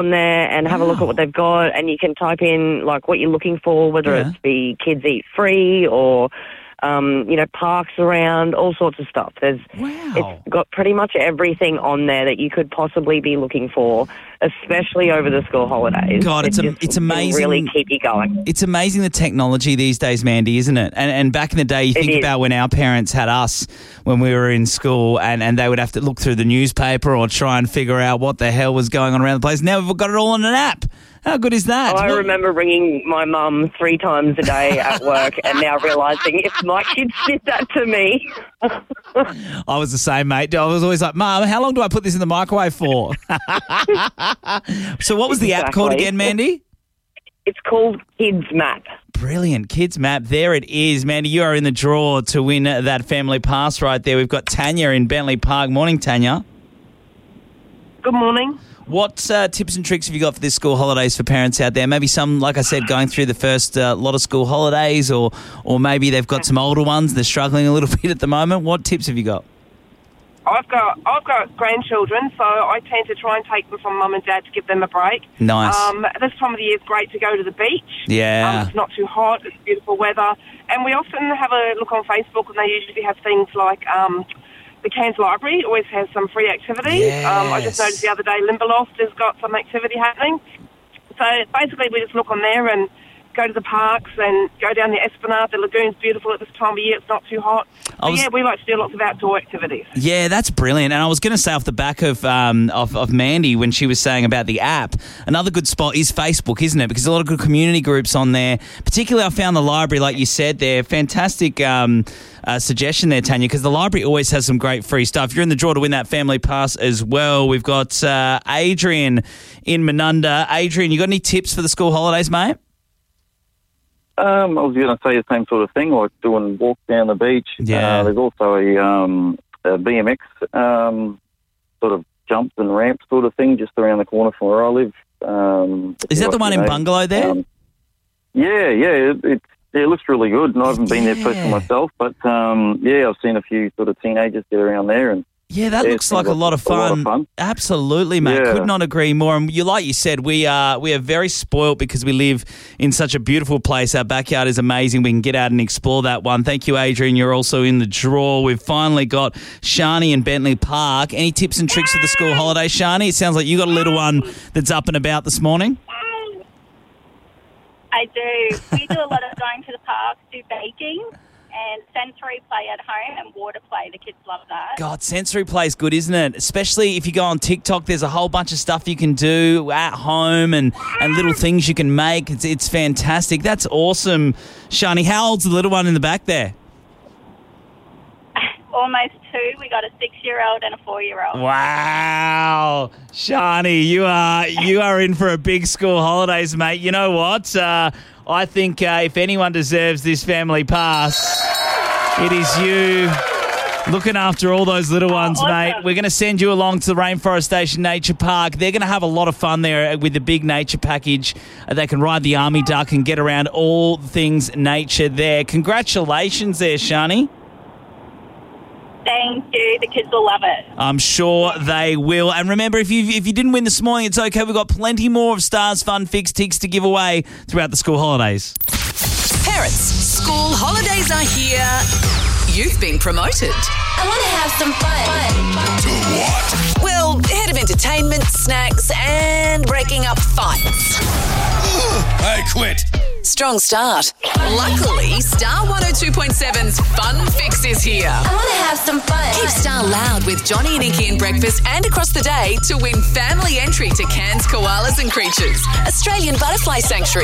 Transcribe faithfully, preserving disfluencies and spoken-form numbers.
on there and have Wow. a look at what they've got, and you can type in like what you're looking for, whether Yeah. it's be kids eat free or um, you know, parks around, all sorts of stuff. There's Wow. it's got pretty much everything on there that you could possibly be looking for, especially over the school holidays. God, it's It am- just it's can amazing. Really keep you going. It's amazing the technology these days, Mandy, isn't it? And and back in the day, you think is. about when our parents had us when we were in school and, and they would have to look through the newspaper or try and figure out what the hell was going on around the place. Now we've got it all on an app. How good is that? Oh, I What- remember ringing my mum three times a day at work and now realising if my kids did that to me. I was the same, mate. I was always like, Mum, how long do I put this in the microwave for? So what was the app called Exactly. again, Mandy? It's called Kids Map. Brilliant. Kids Map. There it is. Mandy, you are in the draw to win that family pass right there. We've got Tanya in Bentley Park. Morning, Tanya. Good morning. What uh, tips and tricks have you got for this school holidays for parents out there? Maybe some, like I said, going through the first uh, lot of school holidays, or or maybe they've got some older ones. They're struggling a little bit at the moment. What tips have you got? I've got I've got grandchildren, so I tend to try and take them from mum and dad to give them a break. Nice. Um, this time of the year is great to go to the beach. Yeah. Um, it's not too hot. It's beautiful weather, and we often have a look on Facebook, and they usually have things like um, the Cairns Library always has some free activities. Um, I just Yes. noticed the other day Limberloft has got some activity happening. So basically, we just look on there and go to the parks and go down the Esplanade. The lagoon's beautiful at this time of year. It's not too hot. I So was- yeah, we like to do lots of outdoor activities. Yeah, that's brilliant. And I was going to say off the back of, um, of of Mandy when she was saying about the app, another good spot is Facebook, isn't it? Because a lot of good community groups on there. Particularly, I found the library, like you said there, fantastic um, uh, suggestion there, Tanya, because the library always has some great free stuff. You're in the draw to win that family pass as well. We've got uh, Adrian in Menunda. Adrian, you got any tips for the school holidays, mate? Um, I was going to say the same sort of thing, like doing walks down the beach. Yeah. Uh, there's also a, um, a B M X um, sort of jumps and ramps sort of thing just around the corner from where I live. Um, Is that the like, one you in know, Bungalow there? um, yeah, yeah. It, it, it looks really good, and I haven't been there Yeah. personally myself, but um, yeah, I've seen a few sort of teenagers get around there, and Yeah, that Yeah, looks it like a seems lot of like a lot fun. of fun. Absolutely, mate. Yeah. Could not agree more. And you, like you said, we are we are very spoilt because we live in such a beautiful place. Our backyard is amazing. We can get out and explore that one. Thank you, Adrian. You're also in the draw. We've finally got Shani in Bentley Park. Any tips and tricks for the school holidays, Shani? It sounds like you got a little one that's up and about this morning. I do. We do a lot of going to the park, do baking, and sensory play at home and water play. The kids love that. God, sensory play is good, isn't it? Especially if you go on TikTok, there's a whole bunch of stuff you can do at home and, and little things you can make. It's, it's fantastic. That's awesome. Shani, how old's the little one in the back there? Almost two. We got a six-year-old and a four-year-old. Wow. Shani, you are you are in for a big school holidays, mate. You know what? Uh, I think uh, if anyone deserves this family pass, it is you. Looking after all those little ones, awesome. mate. We're going to send you along to the Rainforest Station Nature Park. They're going to have a lot of fun there with the big nature package. Uh, They can ride the army duck and get around all things nature there. Congratulations there, Shani. Thank you. The kids will love it. I'm sure they will. And remember, if you if you didn't win this morning, it's okay. We've got plenty more of Stars Fun Fix Ticks to give away throughout the school holidays. Parents, school holidays are here. You've been promoted. I want to have some fun. To what? Well, head of entertainment, snacks, and breaking up fights. I quit. Strong start. Luckily, Star one oh two point seven's Fun Fix is here. I want to have some fun. Keep Star loud with Johnny and Inky in breakfast and across the day to win family entry to Cairns Koalas and Creatures, Australian Butterfly Sanctuary.